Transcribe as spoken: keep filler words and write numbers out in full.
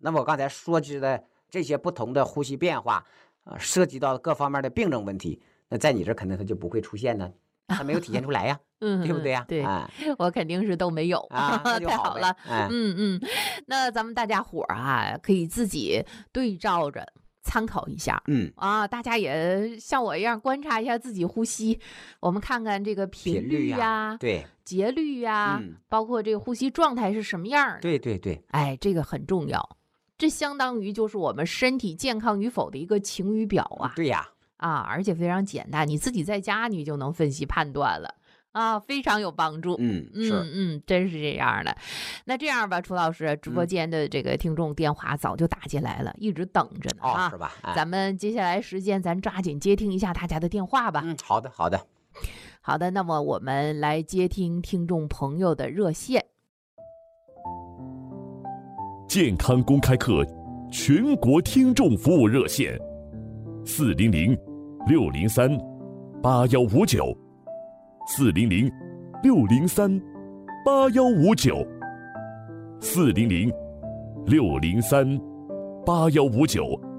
那么我刚才说起的这些不同的呼吸变化，呃，涉及到各方面的病症问题，那在你这肯定它就不会出现呢，它没有体现出来呀， 嗯， 对不对呀？ 对， 啊我肯定是都没有啊，那就好呗。 太好了。 哎， 嗯嗯，那咱们大家伙儿啊，可以自己对照着参考一下。 嗯， 啊，大家也像我一样观察一下自己呼吸，我们看看这个频频率率呀、 呀，对， 节律呀、 嗯， 包括这个呼吸状态是什么样的。 对对对， 哎，这个很重要。这相当于就是我们身体健康与否的一个晴雨表啊。 对呀， 啊，而且非常简单，你自己在家你就能分析判断了啊，非常有帮助。 嗯，是， 嗯嗯，真是这样的。那这样吧，楚老师，直播嗯间的这个听众电话早就打进来了，一直等着呢哦， 啊是。吧？哎， 咱们接下来时间，咱抓紧接听一下大家的电话吧。 嗯，好的好的， 好的，那么我们来接听听众朋友的热线。 健康公开课全国听众服务热线：四零零六零三八幺五九，四零零六零三八幺五九，四零零六零三八幺五九。